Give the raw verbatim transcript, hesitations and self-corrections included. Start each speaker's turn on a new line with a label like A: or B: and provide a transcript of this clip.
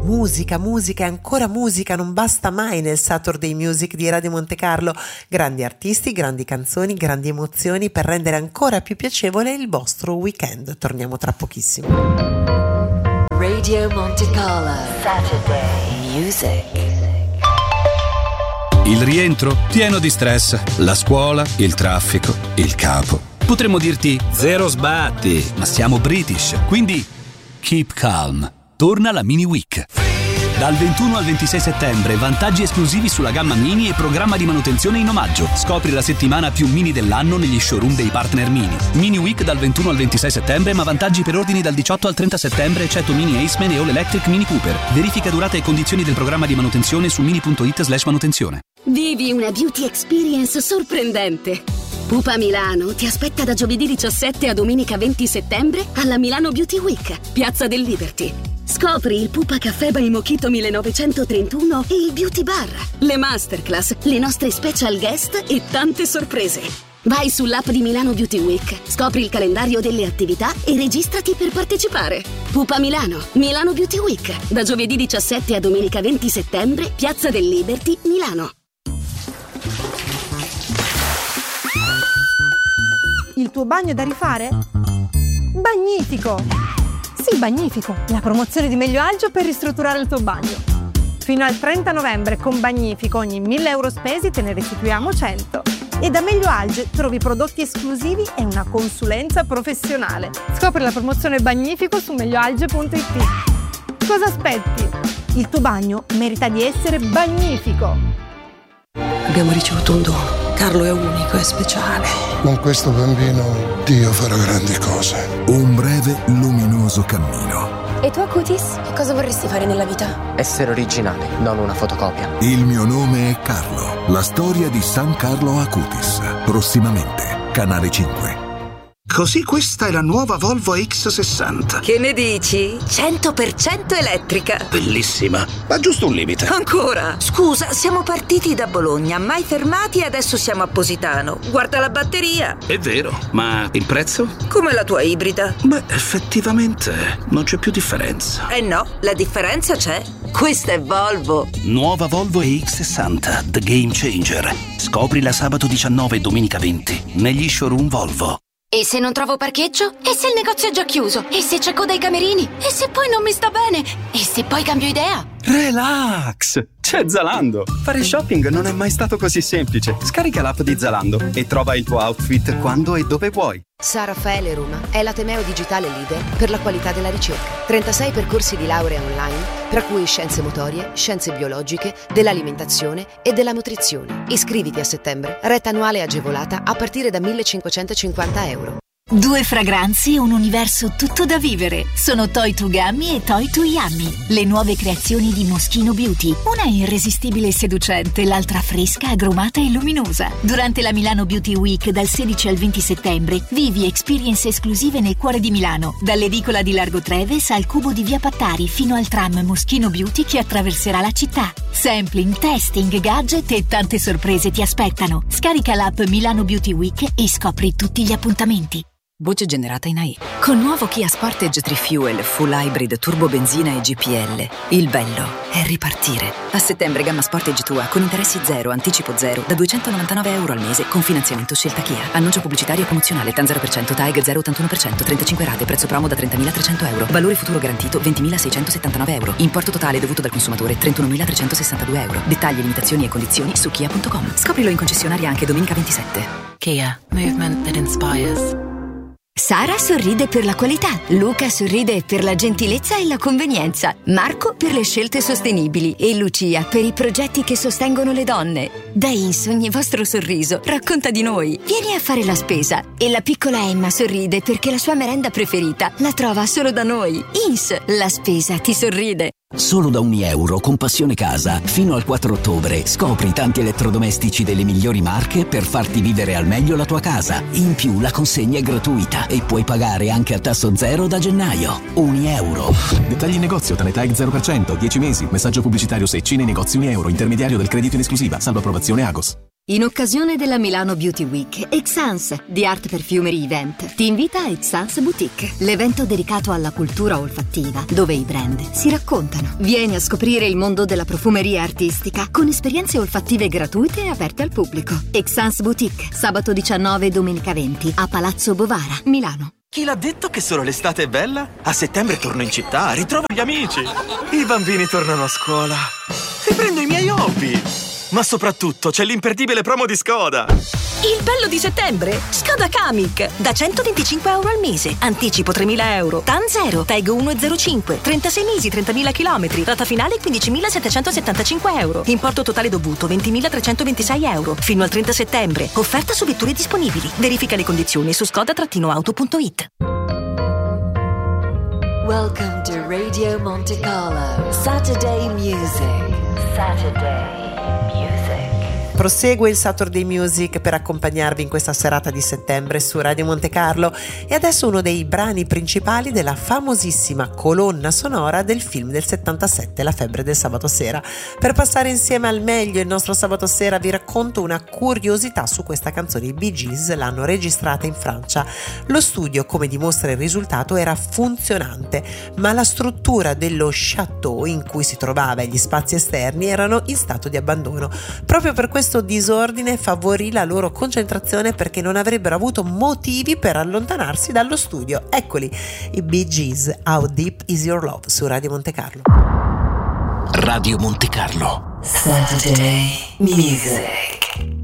A: musica, musica e ancora musica non basta mai nel Saturday Music di Radio Monte Carlo. Grandi artisti, grandi canzoni, grandi emozioni per rendere ancora più piacevole il vostro weekend. Torniamo tra pochissimo.
B: Radio Monte Carlo Saturday Music.
C: Il rientro pieno di stress, la scuola, il traffico, il capo. Potremmo dirti zero sbatti, ma siamo British, quindi keep calm. Torna la Mini Week. Dal ventuno al ventisei settembre, vantaggi esclusivi sulla gamma Mini e programma di manutenzione in omaggio. Scopri la settimana più Mini dell'anno negli showroom dei partner Mini. Mini Week dal ventuno al ventisei settembre, ma vantaggi per ordini dal diciotto al trenta settembre, eccetto Mini Aceman e All Electric Mini Cooper. Verifica durata e condizioni del programma di manutenzione su mini punto it slash manutenzione.
D: Vivi una beauty experience sorprendente. Pupa Milano ti aspetta da giovedì diciassette a domenica venti settembre alla Milano Beauty Week, Piazza del Liberty. Scopri il Pupa Caffè by Mojito millenovecentotrentuno e il Beauty Bar, le masterclass, le nostre special guest e tante sorprese. Vai sull'app di Milano Beauty Week, scopri il calendario delle attività e registrati per partecipare. Pupa Milano, Milano Beauty Week, da giovedì diciassette a domenica venti settembre, Piazza del Liberty, Milano.
E: Il tuo bagno è da rifare? Bagnifico! Sì, Bagnifico, la promozione di Meglio Agio per ristrutturare il tuo bagno. Fino al trenta novembre con Bagnifico ogni mille euro spesi te ne restituiamo cento. E da Meglio Agio trovi prodotti esclusivi e una consulenza professionale. Scopri la promozione Bagnifico su meglio alge punto it. Cosa aspetti? Il tuo bagno merita di essere Bagnifico.
F: Abbiamo ricevuto un dono. Carlo è unico e speciale.
G: Con questo bambino Dio farà grandi cose.
H: Un breve, luminoso cammino.
I: E tu, Acutis? Che cosa vorresti fare nella vita?
J: Essere originale, non una fotocopia.
H: Il mio nome è Carlo. La storia di San Carlo Acutis. Prossimamente, Canale cinque.
K: Così questa è la nuova Volvo X sessanta.
L: Che ne dici? cento per cento elettrica.
K: Bellissima, ma giusto un limite.
L: Ancora? Scusa, siamo partiti da Bologna, mai fermati e adesso siamo a Positano. Guarda la batteria.
K: È vero, ma il prezzo?
L: Come la tua ibrida.
K: Beh, effettivamente non c'è più differenza.
L: Eh no, la differenza c'è. Questa è Volvo.
K: Nuova Volvo E X sessanta, The Game Changer. Scoprila sabato diciannove e domenica venti negli showroom Volvo.
I: E se non trovo parcheggio? E se il negozio è già chiuso? E se c'è coda ai camerini? E se poi non mi sta bene? E se poi cambio idea?
M: Relax! C'è Zalando! Fare shopping non è mai stato così semplice. Scarica l'app di Zalando e trova il tuo outfit quando e dove vuoi.
N: San Raffaele Roma è l'ateneo digitale leader per la qualità della ricerca. trentasei percorsi di laurea online, tra cui scienze motorie, scienze biologiche, dell'alimentazione e della nutrizione. Iscriviti a settembre, retta annuale agevolata a partire da millecinquecentocinquanta euro.
O: Due fragranze e un universo tutto da vivere. Sono Toy to Gammy e Toy to Yummy, le nuove creazioni di Moschino Beauty. Una è irresistibile e seducente, l'altra fresca, agrumata e luminosa. Durante la Milano Beauty Week dal sedici al venti settembre vivi experience esclusive nel cuore di Milano, dall'edicola di Largo Treves al cubo di Via Pattari fino al tram Moschino Beauty che attraverserà la città. Sampling, testing, gadget e tante sorprese ti aspettano. Scarica l'app Milano Beauty Week e scopri tutti gli appuntamenti.
P: Voce generata in A I. Con nuovo Kia Sportage tre Fuel, Full Hybrid, Turbo Benzina e G P L. Il bello è ripartire. A settembre gamma Sportage tua con interessi zero, anticipo zero, da duecentonovantanove euro al mese con finanziamento scelta Kia. Annuncio pubblicitario promozionale, T A N zero per cento, T A E G zero virgola ottantuno per cento, trentacinque rate, prezzo promo da trentamilatrecento euro. Valore futuro garantito ventimilaseicentosettantanove euro. Importo totale dovuto dal consumatore trentunomilatrecentosessantadue euro. Dettagli, limitazioni e condizioni su kia punto com. Scoprilo in concessionaria anche domenica ventisette. Kia, movement that inspires.
Q: Sara sorride per la qualità, Luca sorride per la gentilezza e la convenienza, Marco per le scelte sostenibili e Lucia per i progetti che sostengono le donne. Da Ins ogni vostro sorriso racconta di noi. Vieni a fare la spesa. E la piccola Emma sorride perché la sua merenda preferita la trova solo da noi. Ins, la spesa ti sorride.
R: Solo da ogni euro con Passione Casa fino al quattro ottobre scopri tanti elettrodomestici delle migliori marche per farti vivere al meglio la tua casa. In più la consegna è gratuita e puoi pagare anche a tasso zero da gennaio. Ogni euro.
S: Dettagli in negozio, Taneta E G zero per cento, dieci mesi. Messaggio pubblicitario Secci nei negozi Unieuro, intermediario del credito in esclusiva, salvo approvazione Agos.
Q: In occasione della Milano Beauty Week, Exans di Art Perfumery Event ti invita a Exans Boutique, l'evento dedicato alla cultura olfattiva, dove i brand si raccontano. Vieni a scoprire il mondo della profumeria artistica con esperienze olfattive gratuite e aperte al pubblico. Exans Boutique, sabato diciannove e domenica venti a Palazzo Bovara, Milano.
T: Chi l'ha detto che solo l'estate è bella? A settembre torno in città, ritrovo gli amici. I bambini tornano a scuola. Riprendo i miei hobby. Ma soprattutto c'è l'imperdibile promo di Skoda.
U: Il bello di settembre? Skoda Kamiq. Da centoventicinque euro al mese. Anticipo tremila euro. T A N zero. Tag uno virgola zero cinque. trentasei mesi, trentamila chilometri. Rata finale quindicimilasettecentosettantacinque euro. Importo totale dovuto ventimilatrecentoventisei euro. Fino al trenta settembre. Offerta su vetture disponibili. Verifica le condizioni su skoda auto punto it.
B: Welcome to Radio Monte Carlo. Saturday Music. Saturday Music.
A: Prosegue il Saturday Music per accompagnarvi in questa serata di settembre su Radio Monte Carlo e adesso uno dei brani principali della famosissima colonna sonora del film del settantasette, La febbre del sabato sera. Per passare insieme al meglio il nostro sabato sera vi racconto una curiosità su questa canzone. I Bee Gees l'hanno registrata in Francia. Lo studio, come dimostra il risultato, era funzionante, ma la struttura dello chateau in cui si trovava e gli spazi esterni erano in stato di abbandono. Proprio per questo Questo disordine favorì la loro concentrazione perché non avrebbero avuto motivi per allontanarsi dallo studio. Eccoli, i Bee Gees, How Deep Is Your Love su Radio Monte Carlo.
K: Radio Monte Carlo.
B: Saturday Music.